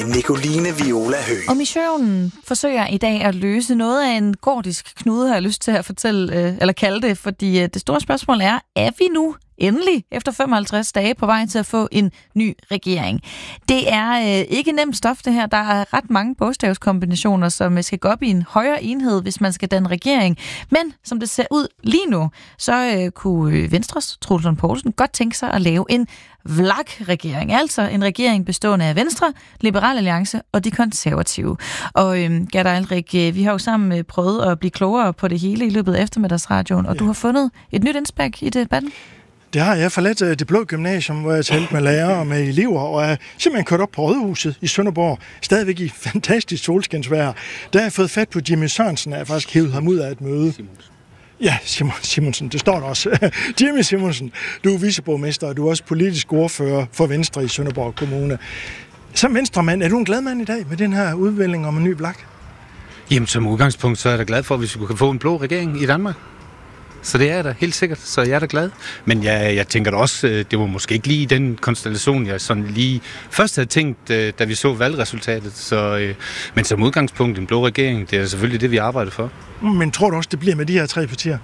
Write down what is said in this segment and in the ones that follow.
med Nicoline Viola Høgh. Og missionen forsøger i dag at løse noget af en gordisk knude, har jeg lyst til at fortælle, eller kalde det, fordi det store spørgsmål er vi nu endelig efter 55 dage på vej til at få en ny regering? Det er ikke nemt stof, det her. Der er ret mange bogstavskombinationer, som skal gå op i en højere enhed, hvis man skal danne regering. Men som det ser ud lige nu, så kunne Venstres Troels Lund Poulsen godt tænke sig at lave en VLAK-regering. Altså en regering bestående af Venstre, Liberal Alliance og de konservative. Og Gert Eilrik, vi har jo sammen prøvet at blive klogere på det hele i løbet af eftermiddagsradioen, og du har fundet et nyt indspark i debatten. Det har jeg forladt det blå gymnasium, hvor jeg talte med lærere og med elever, og er simpelthen kørt op på Rådhuset i Sønderborg, stadigvæk i fantastisk solskinsvejr. Der har jeg fået fat på Jimmy Sørensen, og jeg faktisk hævet ham ud af et møde. Ja, Simonsen, det står der også. Jimmy Simonsen, du er viceborgmester, og du er også politisk ordfører for Venstre i Sønderborg Kommune. Som venstremand, er du en glad mand i dag med den her udvælgning om en ny VLAK? Jamen, som udgangspunkt, så er jeg da glad for, hvis vi kan få en blå regering i Danmark. Så det er jeg da helt sikkert, så jeg er da glad. Men jeg tænker da også, det var måske ikke lige den konstellation, jeg sådan lige først havde tænkt, da vi så valgresultatet. Men som udgangspunkt, en blå regering, det er selvfølgelig det, vi arbejder for. Men tror du også, det bliver med de her 3 partier?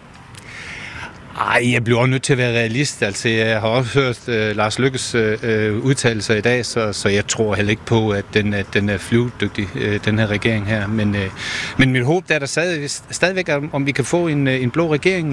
Ej, jeg bliver også nødt til at være realist. Altså, jeg har også hørt Lars Løkkes udtalelser i dag, så jeg tror heller ikke på, at den er flyvedygtig, den her regering her. Men mit håb er der stadigvæk, om vi kan få en blå regering,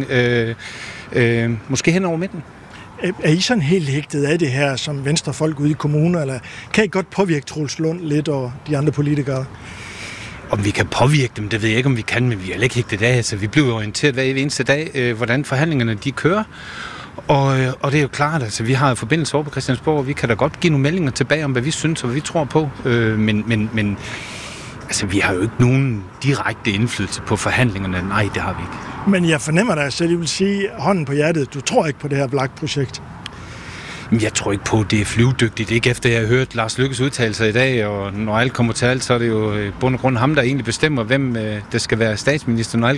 måske hen over midten. Er I sådan helt hægtet af det her som venstrefolk ude i kommuner, eller kan I godt påvirke Troels Lund lidt og de andre politikere? Om vi kan påvirke dem, det ved jeg ikke, om vi kan, men vi er ikke hægtet af. Så vi bliver orienteret hver eneste dag, hvordan forhandlingerne de kører. Og det er jo klart, altså vi har forbindelse over på Christiansborg, og vi kan da godt give nogle meldinger tilbage om, hvad vi synes og hvad vi tror på. Men altså, vi har jo ikke nogen direkte indflydelse på forhandlingerne. Nej, det har vi ikke. Men jeg fornemmer dig selv, jeg vil sige hånden på hjertet. Du tror ikke på det her VLAK-projekt? Jeg tror ikke på, at det er flyvedygtigt. Ikke efter jeg har hørt Lars Løkkes udtalelser i dag, og når alt kommer til alt, så er det jo bund og grund ham, der egentlig bestemmer, hvem der skal være statsminister, når alt